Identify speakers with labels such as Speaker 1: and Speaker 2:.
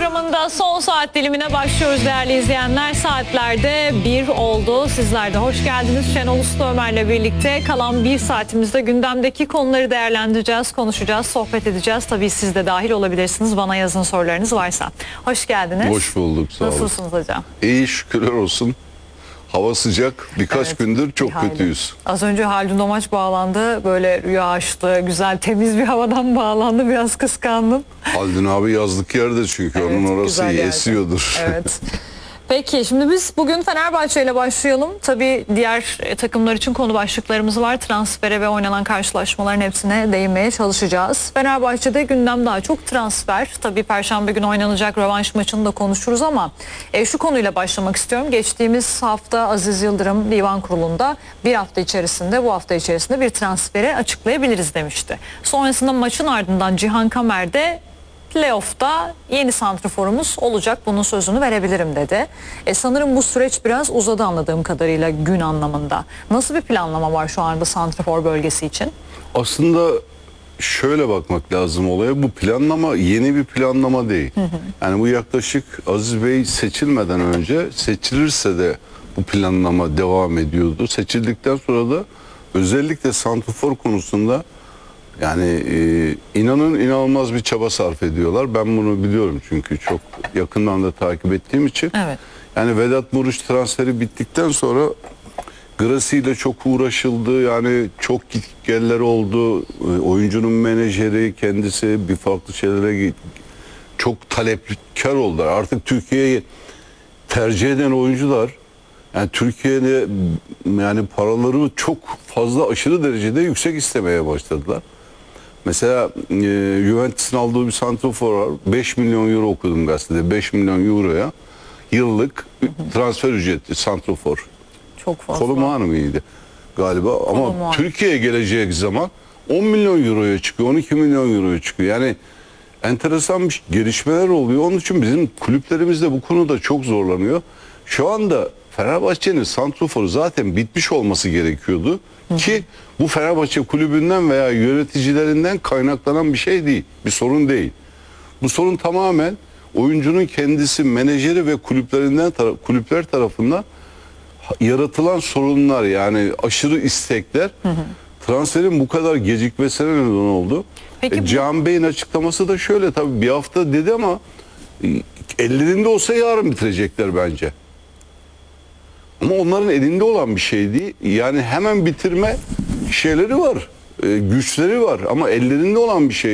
Speaker 1: programında son saat dilimine başlıyoruz değerli izleyenler. Saatlerde 1 oldu. Sizler de hoş geldiniz. Şenol Usta Ömer'le birlikte kalan bir saatimizde gündemdeki konuları değerlendireceğiz, konuşacağız, sohbet edeceğiz. Tabii siz de dahil olabilirsiniz. Bana yazın sorularınız varsa. Hoş geldiniz.
Speaker 2: Hoş bulduk, sağ olun.
Speaker 1: Nasılsınız hocam?
Speaker 2: İyi, şükürler olsun. Hava sıcak. Birkaç gündür çok kötüyüz.
Speaker 1: Az önce Haldun Domaç bağlandı. Böyle yağışlı, güzel, temiz bir havadan bağlandı. Biraz kıskandım.
Speaker 2: Haldun abi yazlık yerde çünkü
Speaker 1: Evet,
Speaker 2: onun orası
Speaker 1: güzel yerde.
Speaker 2: esiyordur.
Speaker 1: Evet. Peki şimdi biz bugün Fenerbahçe ile başlayalım. Tabii diğer takımlar için konu başlıklarımız var. Transfere ve oynanan karşılaşmaların hepsine değinmeye çalışacağız. Fenerbahçe'de gündem daha çok transfer. Tabii Perşembe günü oynanacak rövanş maçını da konuşuruz ama şu konuyla başlamak istiyorum. Geçtiğimiz hafta Aziz Yıldırım Divan Kurulu'nda bu hafta içerisinde bir transferi açıklayabiliriz demişti. Sonrasında maçın ardından Cihan Kamer de playoff'ta yeni santraforumuz olacak, bunun sözünü verebilirim dedi. Sanırım bu süreç biraz uzadı anladığım kadarıyla gün anlamında. Nasıl bir planlama var şu anda santrafor bölgesi için?
Speaker 2: Aslında şöyle bakmak lazım olaya. Bu planlama yeni bir planlama değil. Yani bu yaklaşık Aziz Bey seçilmeden önce, seçilirse de bu planlama devam ediyordu. Seçildikten sonra da özellikle santrafor konusunda yani inanın inanılmaz bir çaba sarf ediyorlar. Ben bunu biliyorum çünkü çok yakından da takip ettiğim için.
Speaker 1: Evet.
Speaker 2: Yani Vedat Muriç transferi bittikten sonra Grassi ile çok uğraşıldı. Yani çok gitgeller oldu. Oyuncunun menajeri kendisi bir farklı şeylere çok talepkar oldular. Artık Türkiye'yi tercih eden oyuncular, yani Türkiye'de yani paraları çok fazla aşırı derecede yüksek istemeye başladılar. Mesela Juventus'un aldığı bir santrafor var. 5 milyon euro okudum gazetede. 5 milyon euroya yıllık transfer ücreti santrafor.
Speaker 1: Çok fazla.
Speaker 2: Kolomani mıydı galiba? Ama
Speaker 1: Kolomani.
Speaker 2: Türkiye'ye gelecek zaman 10 milyon euroya çıkıyor. 12 milyon euroya çıkıyor. Yani enteresan bir gelişmeler oluyor. Onun için bizim kulüplerimiz de bu konuda çok zorlanıyor. Şu anda Fenerbahçe'nin santraforu zaten bitmiş olması gerekiyordu. Ki bu Fenerbahçe kulübünden veya yöneticilerinden kaynaklanan bir şey değil. Bir sorun değil. Bu sorun tamamen oyuncunun kendisi, menajeri ve kulüpler tarafından yaratılan sorunlar, yani aşırı istekler. Transferin bu kadar gecikmesine neden oldu.
Speaker 1: Peki
Speaker 2: Can Bey'in açıklaması da şöyle, tabii bir hafta dedi ama ellerinde olsa yarın bitirecekler bence. Ama onların elinde olan bir şey değil. Yani hemen bitirme şeyleri var, güçleri var ama ellerinde olan bir şey